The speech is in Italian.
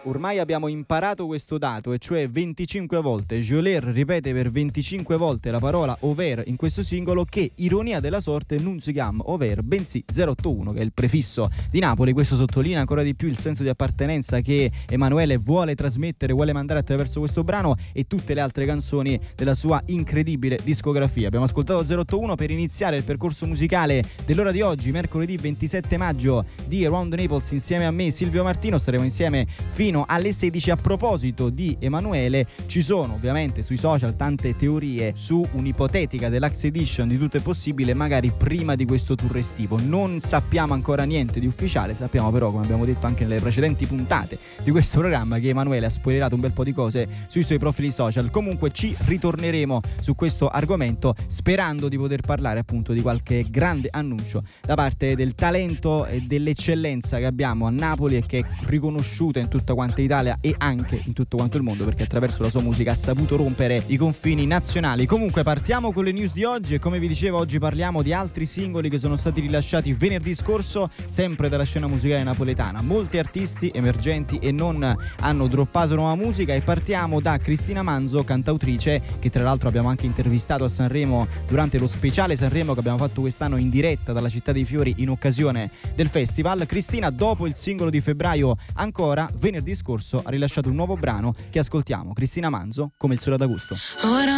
Ormai abbiamo imparato questo dato, e cioè 25 volte. Geoler ripete per 25 volte la parola over in questo singolo, che, ironia della sorte, non si chiama over, bensì 081, che è il prefisso di Napoli. Questo sottolinea ancora di più il senso di appartenenza che Emanuele vuole trasmettere, vuole mandare attraverso questo brano e tutte le altre canzoni della sua incredibile discografia. Abbiamo ascoltato 081 per iniziare il percorso musicale dell'ora di oggi, mercoledì 27 maggio, di Around the Naples, insieme a me, Silvio Martino. Staremo insieme fino alle 16. A proposito di Emanuele, ci sono ovviamente sui social tante teorie su un'ipotetica deluxe edition di Tutto è possibile, magari prima di questo tour estivo. Non sappiamo ancora niente di ufficiale, sappiamo però, come abbiamo detto anche nelle precedenti puntate di questo programma, che Emanuele ha spoilerato un bel po' di cose sui suoi profili social. Comunque ci ritorneremo su questo argomento, sperando di poter parlare appunto di qualche grande annuncio da parte del talento e dell'eccellenza che abbiamo a Napoli e che è riconosciuta in tutta quanta Italia e anche in tutto quanto il mondo, perché attraverso la sua musica ha saputo rompere i confini nazionali. Comunque partiamo con le news di oggi, e come vi dicevo oggi parliamo di altri singoli che sono stati rilasciati venerdì scorso, sempre dalla scena musicale napoletana. Molti artisti emergenti e non hanno droppato nuova musica, e partiamo da Cristina Manzo, cantautrice che tra l'altro abbiamo anche intervistato a Sanremo durante lo speciale Sanremo che abbiamo fatto quest'anno in diretta dalla Città dei Fiori in occasione del festival. Cristina, dopo il singolo di febbraio Ancora, venerdì scorso ha rilasciato un nuovo brano che ascoltiamo. Cristina Manzo, Come il sole d'agosto. Ora